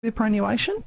superannuation?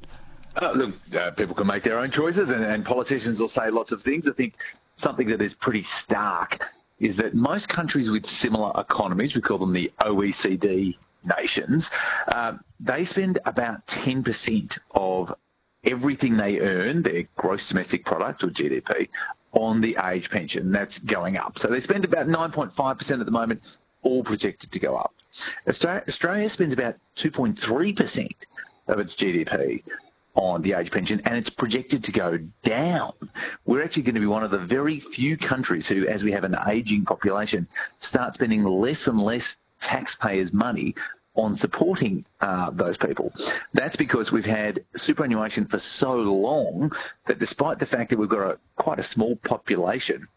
People can make their own choices, and politicians will say lots of things. I think something that is pretty stark is that most countries with similar economies, we call them the OECD nations, they spend about 10% of everything they earn, their gross domestic product or GDP, on the age pension. That's going up. So they spend about 9.5% at the moment, all projected to go up. Australia spends about 2.3% of its GDP on the age pension, and it's projected to go down. We're actually going to be one of the very few countries who, as we have an ageing population, start spending less and less taxpayers' money on supporting those people. That's because we've had superannuation for so long that despite the fact that we've got quite a small population,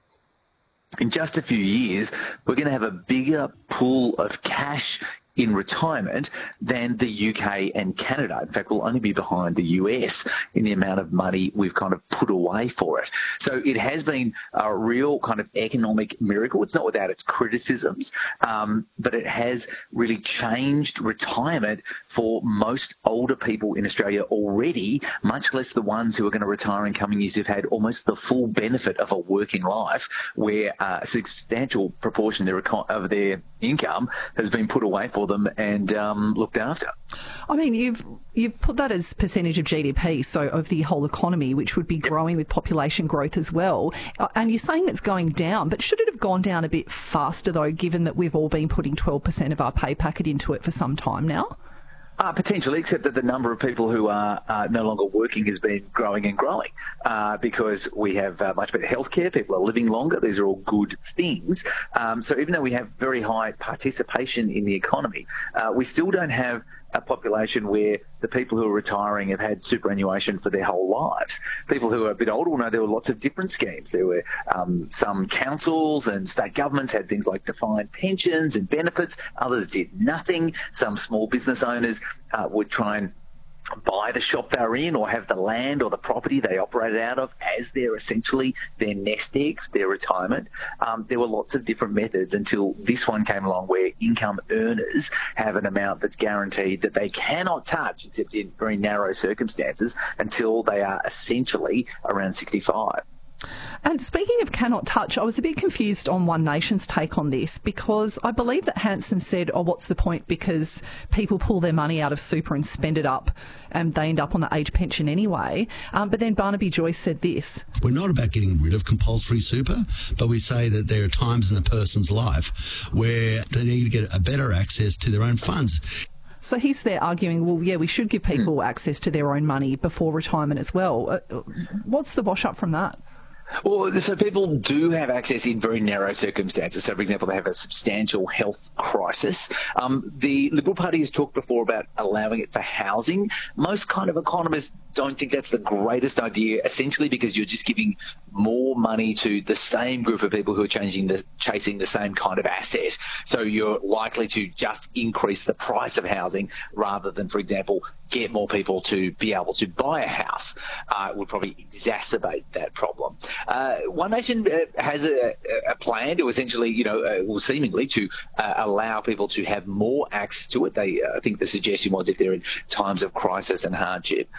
in just a few years, we're going to have a bigger pool of cash in retirement than the UK and Canada. In fact, we'll only be behind the US in the amount of money we've kind of put away for it. So it has been a real kind of economic miracle. It's not without its criticisms, but it has really changed retirement for most older people in Australia already, much less the ones who are going to retire in coming years who've had almost the full benefit of a working life, where a substantial proportion of their income has been put away for them and looked after. I mean, you've put that as percentage of GDP, so of the whole economy, which would be growing with population growth as well. And you're saying it's going down, but should it have gone down a bit faster, though, given that we've all been putting 12% of our pay packet into it for some time now? Potentially, except that the number of people who are no longer working has been growing and growing because we have much better healthcare. People are living longer. These are all good things. So even though we have very high participation in the economy, we still don't have a population where the people who are retiring have had superannuation for their whole lives. People who are a bit older will know there were lots of different schemes. There were some councils and state governments had things like defined pensions and benefits. Others did nothing. Some small business owners would try and buy the shop they're in or have the land or the property they operated out of as essentially their nest egg, their retirement. There were lots of different methods until this one came along where income earners have an amount that's guaranteed that they cannot touch except in very narrow circumstances until they are essentially around 65. And speaking of cannot touch, I was a bit confused on One Nation's take on this because I believe that Hanson said, what's the point, because people pull their money out of super and spend it up and they end up on the age pension anyway. But then Barnaby Joyce said this. We're not about getting rid of compulsory super, but we say that there are times in a person's life where they need to get a better access to their own funds. So he's there arguing, well, yeah, we should give people access to their own money before retirement as well. What's the wash up from that? Well, so people do have access in very narrow circumstances. So, for example, they have a substantial health crisis. The Liberal Party has talked before about allowing it for housing. Most kind of economists don't think that's the greatest idea, essentially because you're just giving more money to the same group of people who are chasing the same kind of asset. So you're likely to just increase the price of housing rather than, for example, get more people to be able to buy a house. It would probably exacerbate that problem. One Nation has a plan to essentially, seemingly to allow people to have more access to it. I think the suggestion was if they're in times of crisis and hardship.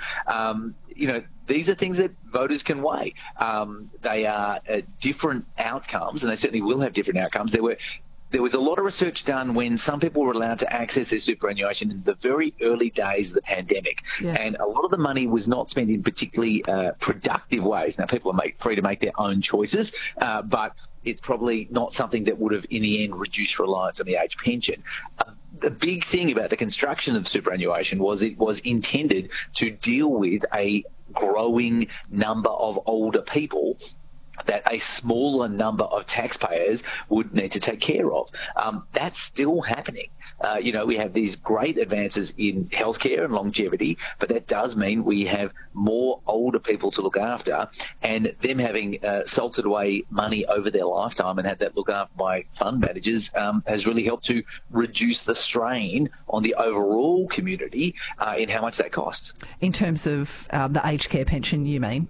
These are things that voters can weigh. They are different outcomes, and they certainly will have different outcomes. There was a lot of research done when some people were allowed to access their superannuation in the very early days of the pandemic. Yes. And a lot of the money was not spent in particularly productive ways. Now, people are free to make their own choices, but it's probably not something that would have, in the end, reduced reliance on the age pension. The big thing about the construction of superannuation was it was intended to deal with a growing number of older people that a smaller number of taxpayers would need to take care of. That's still happening. We have these great advances in healthcare and longevity, but that does mean we have more older people to look after, and them having salted away money over their lifetime and had that looked after by fund managers has really helped to reduce the strain on the overall community in how much that costs. In terms of the aged care pension, you mean?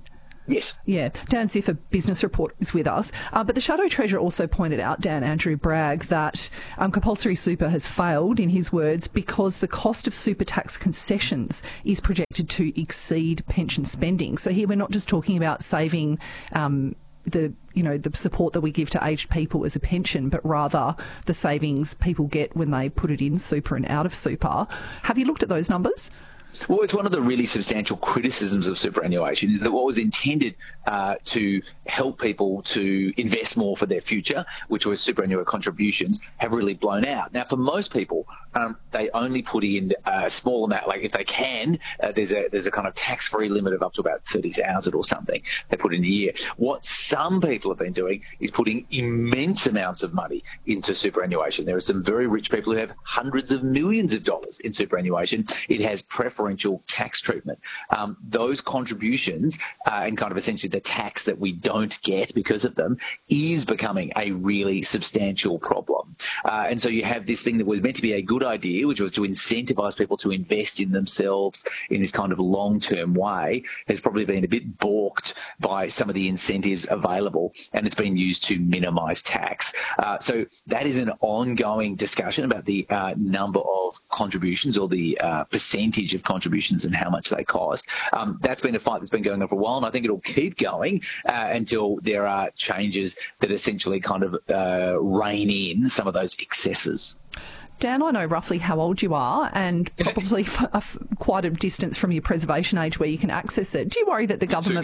Yes. Yeah. Dan Ziffer, Business Report, is with us. But the Shadow Treasurer also pointed out, Andrew Bragg, that compulsory super has failed, in his words, because the cost of super tax concessions is projected to exceed pension spending. So here we're not just talking about saving the support that we give to aged people as a pension, but rather the savings people get when they put it in super and out of super. Have you looked at those numbers? Well, it's one of the really substantial criticisms of superannuation is that what was intended to help people to invest more for their future, which was superannuation contributions, have really blown out. Now, for most people, they only put in a small amount. Like if they can, there's a kind of tax-free limit of up to about 30,000 or something they put in a year. What some people have been doing is putting immense amounts of money into superannuation. There are some very rich people who have hundreds of millions of dollars in superannuation. It has preferential tax treatment. Those contributions and kind of essentially the tax that we don't get because of them is becoming a really substantial problem. And so you have this thing that was meant to be a good idea, which was to incentivize people to invest in themselves in this kind of long-term way, has probably been a bit balked by some of the incentives available, and it's been used to minimize tax. So that is an ongoing discussion about the number of contributions or the percentage of contributions and how much they cost. That's been a fight that's been going on for a while, and I think it'll keep going until there are changes that essentially kind of rein in some of those excesses. Dan, I know roughly how old you are, and probably quite a distance from your preservation age where you can access it. Do you worry that the government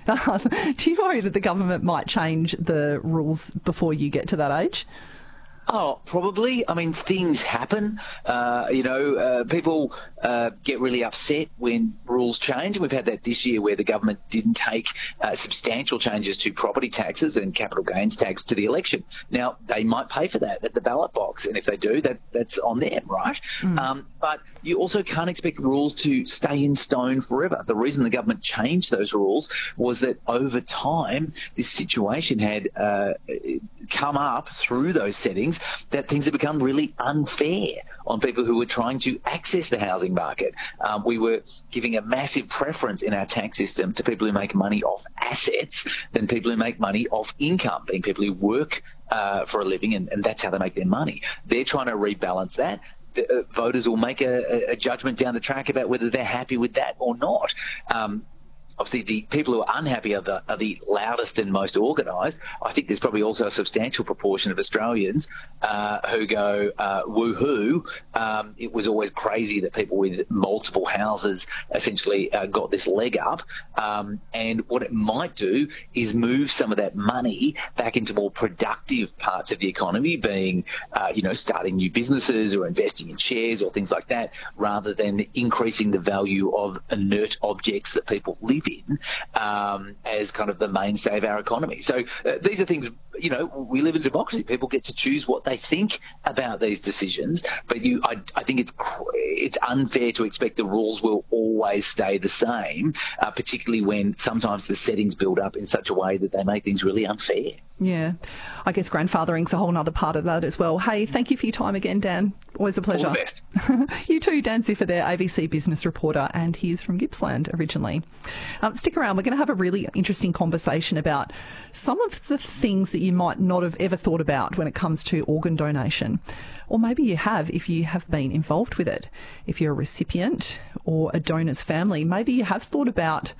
might change the rules before you get to that age? Oh, probably. I mean, things happen. People get really upset when rules change. And we've had that this year where the government didn't take substantial changes to property taxes and capital gains tax to the election. Now, they might pay for that at the ballot box. And if they do, that's on them, right? But you also can't expect rules to stay in stone forever. The reason the government changed those rules was that over time, this situation had come up through those settings that things have become really unfair on people who were trying to access the housing market. We were giving a massive preference in our tax system to people who make money off assets than people who make money off income, being people who work for a living, and that's how they make their money. They're trying to rebalance that. The voters will make a judgment down the track about whether they're happy with that or not. Obviously, the people who are unhappy are the loudest and most organised. I think there's probably also a substantial proportion of Australians who go, woohoo, it was always crazy that people with multiple houses essentially got this leg up. And what it might do is move some of that money back into more productive parts of the economy, being, starting new businesses or investing in shares or things like that, rather than increasing the value of inert objects that people live in as kind of the mainstay of our economy. So these are things, we live in a democracy. People get to choose what they think about these decisions, but I think it's unfair to expect the rules will always stay the same, particularly when sometimes the settings build up in such a way that they make things really unfair. Yeah, I guess grandfathering's a whole other part of that as well. Hey, thank you for your time again, Dan. Always a pleasure. All the best. You too, Dan Ziffer there, ABC business reporter, and he's from Gippsland originally. Stick around. We're going to have a really interesting conversation about some of the things that you might not have ever thought about when it comes to organ donation. Or maybe you have if you have been involved with it. If you're a recipient or a donor's family, maybe you have thought about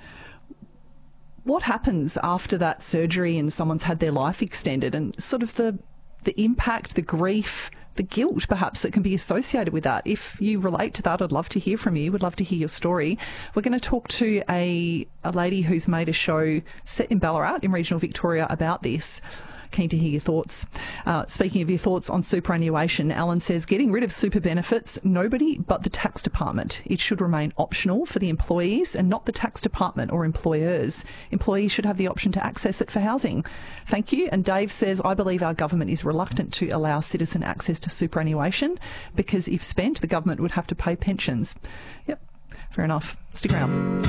what happens after that surgery and someone's had their life extended, and sort of the impact, the grief, the guilt perhaps that can be associated with that. If you relate to that, I'd love to hear from you. Would love to hear your story. We're going to talk to a lady who's made a show set in Ballarat in regional Victoria about this. Keen to hear your thoughts. Speaking of your thoughts on superannuation, Alan says, getting rid of super benefits, nobody but the tax department. It should remain optional for the employees and not the tax department or employers. Employees should have the option to access it for housing. Thank you. And Dave says, I believe our government is reluctant to allow citizen access to superannuation because if spent, the government would have to pay pensions. Yep, fair enough. Stick around.